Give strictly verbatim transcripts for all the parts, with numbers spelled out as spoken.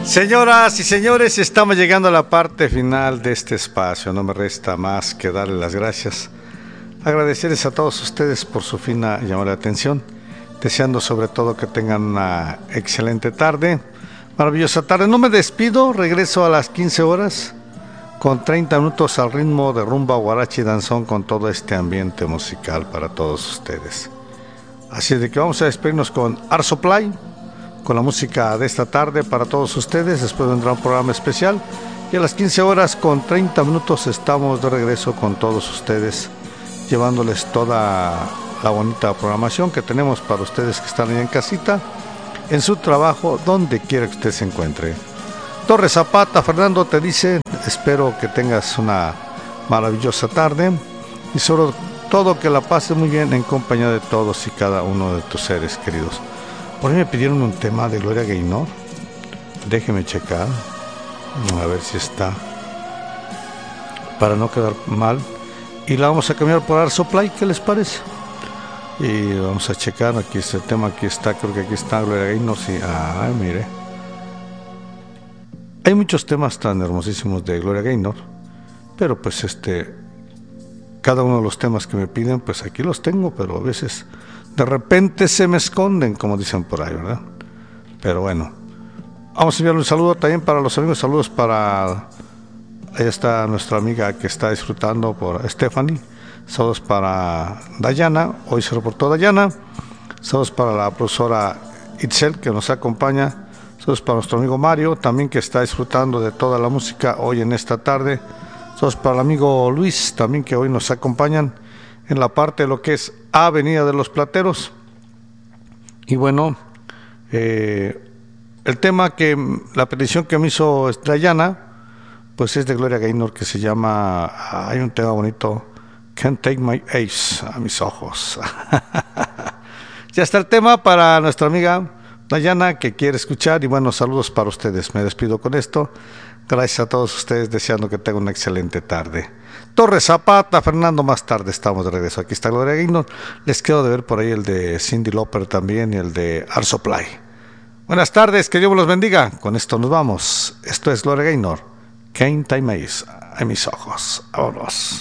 Señoras y señores, estamos llegando a la parte final de este espacio. No me resta más que darle las gracias, agradecerles a todos ustedes por su fina llamada de atención, deseando sobre todo que tengan una excelente tarde, maravillosa tarde. No me despido, regreso a las quince horas con treinta minutos al ritmo de rumba, guarachi y danzón, con todo este ambiente musical para todos ustedes. Así de que vamos a despedirnos con Art Supply, con la música de esta tarde para todos ustedes. Después vendrá un programa especial y a las quince horas con treinta minutos estamos de regreso con todos ustedes, llevándoles toda la bonita programación que tenemos para ustedes que están ahí en casita, en su trabajo, donde quiera que usted se encuentre. Torres Zapata, Fernando te dice, espero que tengas una maravillosa tarde y sobre todo que la pases muy bien en compañía de todos y cada uno de tus seres queridos. Por ahí me pidieron un tema de Gloria Gaynor. Déjeme checar. A ver si está. Para no quedar mal. Y la vamos a cambiar por Art Supply. ¿Qué les parece? Y vamos a checar. Aquí está el tema. Aquí está. Creo que aquí está Gloria Gaynor. Sí. Ah, mire. Hay muchos temas tan hermosísimos de Gloria Gaynor. Pero pues este... cada uno de los temas que me piden, pues aquí los tengo. Pero a veces... de repente se me esconden, como dicen por ahí, ¿verdad? Pero bueno, vamos a enviarle un saludo también para los amigos. Saludos para... ahí está nuestra amiga que está disfrutando, por Stephanie. Saludos para Dayana, hoy se reportó Dayana. Saludos para la profesora Itzel, que nos acompaña. Saludos para nuestro amigo Mario, también que está disfrutando de toda la música hoy en esta tarde. Saludos para el amigo Luis, también, que hoy nos acompañan en la parte de lo que es Avenida de los Plateros. Y bueno, eh, el tema que, la petición que me hizo Dayana, pues es de Gloria Gaynor, que se llama, hay un tema bonito, Can't Take My Eyes, a mis ojos. Ya está el tema para nuestra amiga Dayana, que quiere escuchar. Y bueno, saludos para ustedes. Me despido con esto. Gracias a todos ustedes, deseando que tengan una excelente tarde. Torres Zapata, Fernando, más tarde estamos de regreso. Aquí está Gloria Gaynor. Les quedo de ver por ahí el de Cyndi Lauper también y el de Art Supply. Buenas tardes, que Dios los bendiga. Con esto nos vamos. Esto es Gloria Gaynor. Can't Take My Eyes, a mis ojos. Vámonos.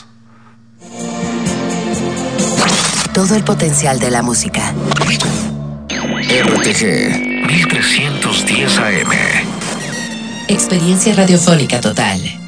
Todo el potencial de la música. R T G mil trescientos diez A M. Experiencia radiofónica total.